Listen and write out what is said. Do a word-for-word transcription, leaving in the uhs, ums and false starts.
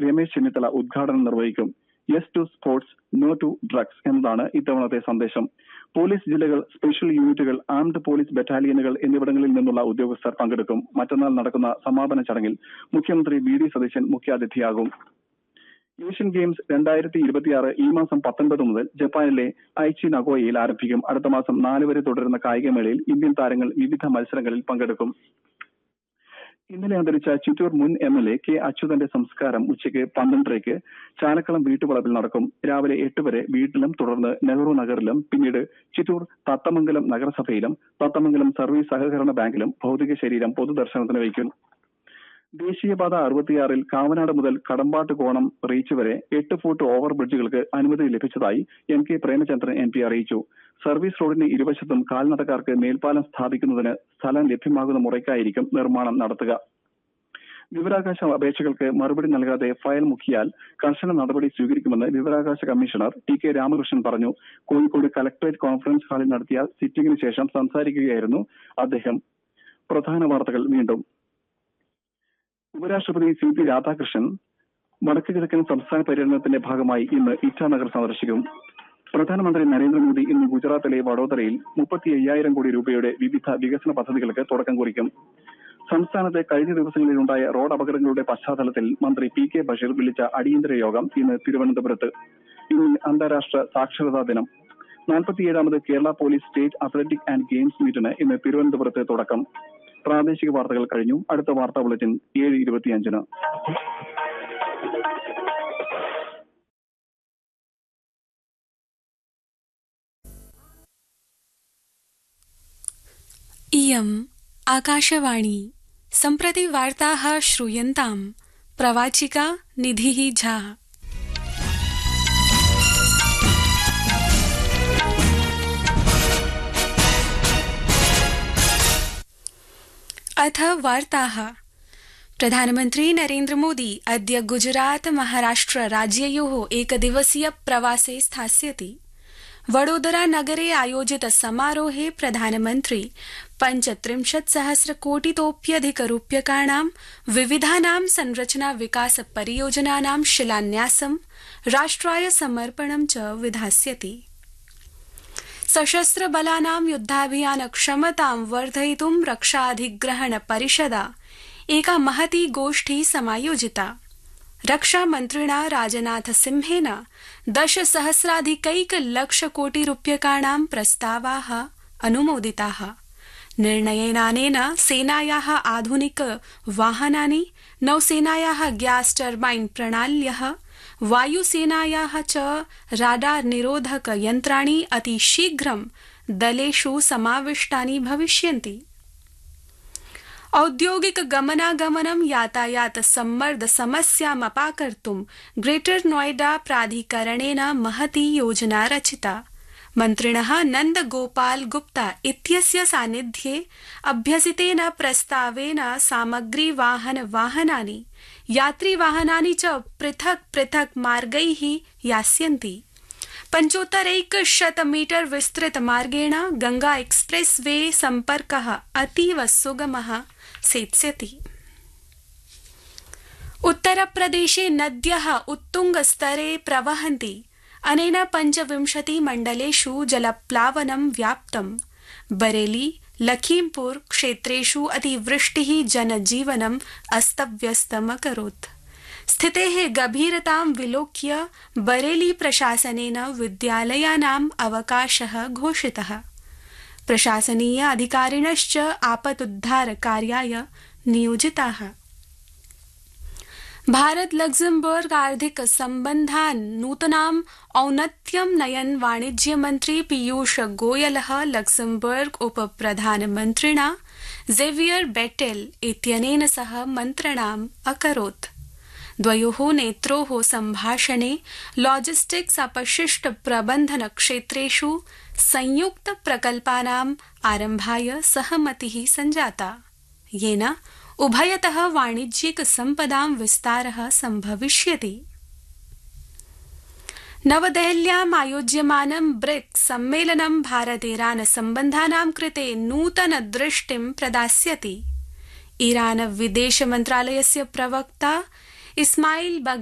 രമേശ് ചെന്നിത്തല ഉദ്ഘാടനം നിർവഹിക്കും. Yes to sports, no to drugs എന്നതാണ് ഇത്തവണത്തെ സന്ദേശം. പോലീസ് ജില്ലകൾ, സ്പെഷ്യൽ യൂണിറ്റുകൾ, ആംഡ് പോലീസ് ബറ്റാലിയനുകൾ എന്നിവിടങ്ങളിൽ നിന്നുള്ള ഉദ്യോഗസ്ഥർ പങ്കെടുക്കും. മറ്റന്നാൾ നടക്കുന്ന സമാപന ചടങ്ങിൽ മുഖ്യമന്ത്രി വി ഡി സതീശൻ മുഖ്യാതിഥിയാകും. ഏഷ്യൻ ഗെയിംസ് രണ്ടായിരത്തി ഇരുപത്തിയാറ് ഈ മാസം പത്തൊൻപത് മുതൽ ജപ്പാനിലെ ഐച്ചി നഗോയയിൽ ആരംഭിക്കും. അടുത്ത മാസം നാല് വരെ തുടരുന്ന കായികമേളയിൽ ഇന്ത്യൻ താരങ്ങൾ വിവിധ മത്സരങ്ങളിൽ പങ്കെടുക്കും. ഇന്നലെ അന്തരിച്ച ചിറ്റൂർ മുൻ എം എൽ എ കെ അച്യുതന്റെ സംസ്കാരം ഉച്ചയ്ക്ക് പന്ത്രണ്ടരയ്ക്ക് ചാലക്കളം വീട്ടുവളപ്പിൽ നടക്കും. രാവിലെ എട്ട് വരെ വീട്ടിലും തുടർന്ന് നെഹ്റു നഗറിലും പിന്നീട് ചിറ്റൂർ തത്തമംഗലം നഗരസഭയിലും തത്തമംഗലം സർവീസ് സഹകരണ ബാങ്കിലും ഭൗതിക ശരീരം പൊതുദർശനത്തിന് വയ്ക്കും. ദേശീയപാത അറുപത്തിയാറിൽ കാവനാട് മുതൽ കടമ്പാട്ട് കോണം റീച്ച് വരെ എട്ട് ഫുട്ട് ഓവർ ബ്രിഡ്ജുകൾക്ക് അനുമതി ലഭിച്ചതായി M K Premachandran M P അറിയിച്ചു. സർവീസ് റോഡിന് ഇരുവശത്തും കാൽനടക്കാർക്ക് മേൽപ്പാലം സ്ഥാപിക്കുന്നതിന് സ്ഥലം ലഭ്യമാകുന്ന മുറയ്ക്കായിരിക്കും നിർമ്മാണം നടത്തുക. വിവരാവകാശ അപേക്ഷകൾക്ക് മറുപടി നൽകാതെ ഫയൽ മുക്കിയാൽ കർശന നടപടി സ്വീകരിക്കുമെന്ന് വിവരാവകാശ കമ്മീഷണർ ടി കെ രാമകൃഷ്ണൻ പറഞ്ഞു. കോഴിക്കോട് കലക്ടറേറ്റ് കോൺഫറൻസ് ഹാളിൽ നടത്തിയ സിറ്റിംഗിന് ശേഷം സംസാരിക്കുകയായിരുന്നു അദ്ദേഹം. പ്രധാന വാർത്തകൾ വീണ്ടും. ഉപരാഷ്ട്രപതി സി പി രാധാകൃഷ്ണൻ വടക്ക് കിഴക്കൻ സംസ്ഥാന പര്യടനത്തിന്റെ ഭാഗമായി ഇന്ന് ഇറ്റാനഗർ സന്ദർശിക്കും. പ്രധാനമന്ത്രി നരേന്ദ്രമോദി ഇന്ന് ഗുജറാത്തിലെ വഡോദരയിൽ മുപ്പത്തി അയ്യായിരം കോടി രൂപയുടെ വിവിധ വികസന പദ്ധതികൾക്ക് തുടക്കം കുറിക്കും. സംസ്ഥാനത്ത് കഴിഞ്ഞ ദിവസങ്ങളിലുണ്ടായ റോഡ് അപകടങ്ങളുടെ പശ്ചാത്തലത്തിൽ മന്ത്രി പി കെ ബഷീർ വിളിച്ച അടിയന്തര യോഗം ഇന്ന് തിരുവനന്തപുരത്ത്. ഇന്ന് അന്താരാഷ്ട്ര സാക്ഷരതാ ദിനം. നാൽപ്പത്തിയേഴാമത് Kerala police state athletic and games മീറ്റിന് ഇന്ന് തിരുവനന്തപുരത്ത് തുടക്കം. പ്രാദേശിക വാർത്തകൾ കഴിഞ്ഞു. അടുത്ത വാർത്താ ബുള്ളറ്റിൻ ഏഴ് ഇരുപത്തിയഞ്ചിന്. इयम् आकाशवाणी। सम्प्रति वार्ताः श्रूयन्ताम्। प्रवाचिका निधिः झा। अथ वार्ताः। प्रधानमन्त्री नरेन्द्र मोदी अद्य गुजरात महाराष्ट्र राज्ययोः एकदिवसीय प्रवासे स्थास्यति। वडोदरा नगरे आयोजित समारोहे प्रधानमन्त्री पञ्चत्रिंशत् सहस्र कोटितोप्यधिक रूप्यकाणां विविधानां संरचना विकास परियोजनानां शिलान्यासं राष्ट्राय समर्पणं च विधास्यति। सशस्त्र बलानां युद्धाभियान क्षमतां वर्धयितुं रक्षाधिग्रहण परिषदा एका महती गोष्ठी समायोजिता। रक्षामन्त्रिणा राजनाथ सिंहेन दशसहस्राधिकैक लक्ष कोटि रूप्यकाणां प्रस्तावाः अनुमोदिताः। निर्णयेनानेन सेनायाः आधुनिक वाहनानि, नौसेनायाः ग्यास् टर्बाइन प्रणाल्यः, वायुसेनायाः च राडार निरोधक यन्त्राणि अतिशीघ्रं दलेषु समाविष्टानि भविष्यन्ति। औद्योगिक गमनागमनं यातायात सम्मर्द समस्यामपाकर्तुं ग्रेटर नोएडा प्राधिकरणेन महती योजना रचिता। मन्त्रिणः नन्द गोपाल गुप्ता इत्यस्य सान्निध्ये अभ्यसितेन प्रस्तावेन सामग्री वाहन वाहनानि, यात्री वाहनानि च पृथक् पृथक् मार्गैः यास्यन्ति। पञ्चोत्तरैकशत मीटर विस्तृत मार्गेण गंगा एक्सप्रेस वे सम्पर्कः अतीव सुगमः सेत्स्यति। उत्तरप्रदेशे नद्यः उत्तुंगस्तरे प्रवहन्ति। अनेन पञ्चविंशति मण्डलेषु जलप्लावनं व्याप्तम्। बरेली, लखीमपुर क्षेत्रेषु अतिवृष्टिः जनजीवनम् अस्तव्यस्तमकरोत्। स्थितेः गभीरतां विलोक्य बरेली प्रशासनेन विद्यालयानाम् अवकाशः घोषितः। प्रशासनीय अधिकारिणश्च आपदुद्धार कार्याय नियोजिताः। भारत लग्जमबर्ग आर्थिक सम्बन्धान् नूतनाम् औन्नत्यं नयन् वाणिज्यमन्त्री पीयूष गोयलः लग्जमबर्ग उपप्रधानमन्त्रिणा ज़ेवियर बेटेल इत्यनेन सह मन्त्रणाम् अकरोत्। द्वयोः नेत्रोः सम्भाषणे लॉजिस्टिक्स अपशिष्ट प्रबन्धन क्षेत्रेषु संयुक्त प्रकल्पानाम् आरम्भाय सहमतिः सञ्जाता, येन उभयतः वाणिज्यिक सम्पदां विस्तारः सम्भविष्यति। नवदेहल्याम् आयोज्यमानं ब्रिक्स सम्मेलनं भारत ईरान सम्बन्धानां कृते नूतन दृष्टिं प्रदास्यति। ईरान विदेश मन्त्रालयस्य प्रवक्ता इस्माइल